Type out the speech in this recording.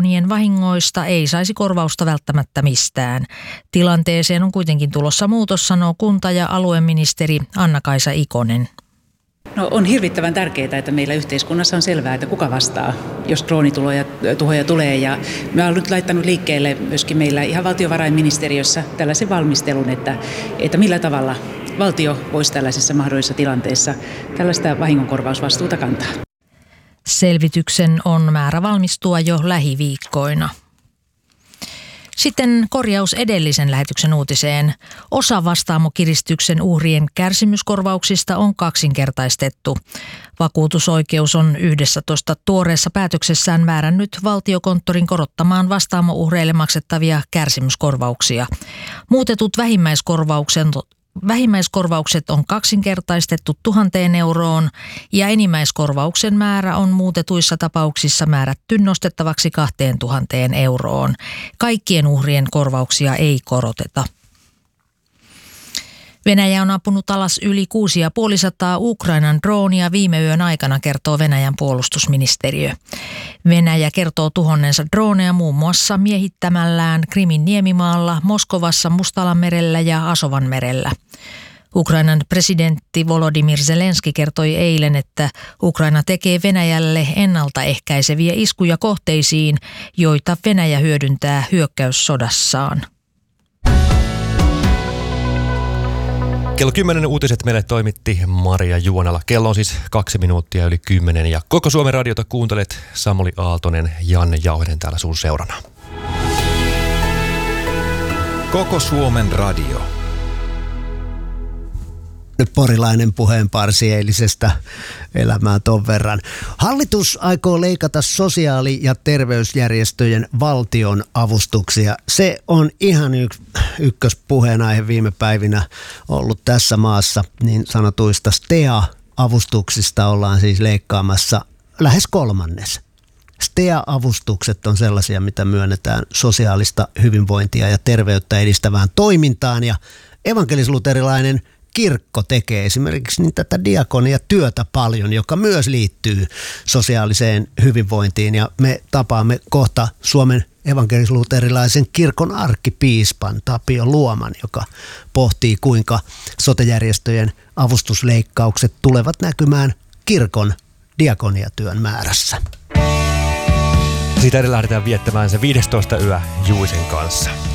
droonien vahingoista ei saisi korvausta välttämättä mistään. Tilanteeseen on kuitenkin tulossa muutos, sanoo kunta- ja alueministeri Anna-Kaisa Ikonen. No, on hirvittävän tärkeää, että meillä yhteiskunnassa on selvää, että kuka vastaa, jos droonituhoja tulee. Ja me olen nyt laittanut liikkeelle myöskin meillä ihan valtiovarainministeriössä tällaisen valmistelun, että millä tavalla valtio voisi tällaisessa mahdollisessa tilanteessa tällaista vahingonkorvausvastuuta kantaa. Selvityksen on määrä valmistua jo lähiviikkoina. Sitten korjaus edellisen lähetyksen uutiseen. Osa vastaamokiristyksen uhrien kärsimyskorvauksista on kaksinkertaistettu. Vakuutusoikeus on 11 tuoreessa päätöksessään määrännyt Valtiokonttorin korottamaan vastaamouhreille maksettavia kärsimyskorvauksia. Muutetut vähimmäiskorvaukset on kaksinkertaistettu 1 000 euroon ja enimmäiskorvauksen määrä on muutetuissa tapauksissa määrätty nostettavaksi 2 000 euroon. Kaikkien uhrien korvauksia ei koroteta. Venäjä on ampunut alas yli 650 Ukrainan droonia viime yön aikana, kertoo Venäjän puolustusministeriö. Venäjä kertoo tuhonneensa droneja muun muassa miehittämällään Krimin niemimaalla, Moskovassa, Mustallamerellä ja Asovanmerellä. Ukrainan presidentti Volodymyr Zelenski kertoi eilen, että Ukraina tekee Venäjälle ennaltaehkäiseviä iskuja kohteisiin, joita Venäjä hyödyntää hyökkäyssodassaan. Kello 10 uutiset meille toimitti Maria Juonala. Kello on siis 2 minuuttia yli 10 ja koko Suomen radiota kuuntelet. Samuli Aaltonen, Janne Jauhinen täällä sun seurana. Koko Suomen radio. Porilainen puheenparsi eilisestä elämää ton verran. Hallitus aikoo leikata sosiaali- ja terveysjärjestöjen valtion avustuksia. Se on ihan ykköspuheenaihe viime päivinä ollut tässä maassa. Niin sanotuista STEA-avustuksista ollaan siis leikkaamassa lähes 1/3. STEA-avustukset on sellaisia, mitä myönnetään sosiaalista hyvinvointia ja terveyttä edistävään toimintaan, ja evankelis-luterilainen kirkko tekee esimerkiksi niin tätä diakoniatyötä paljon, joka myös liittyy sosiaaliseen hyvinvointiin, ja me tapaamme kohta Suomen evankelis-luterilaisen kirkon arkkipiispan Tapio Luoman, joka pohtii, kuinka sote-järjestöjen avustusleikkaukset tulevat näkymään kirkon diakoniatyön määrässä. Siitä lähdetään viettämään se 15. yö Juisen kanssa.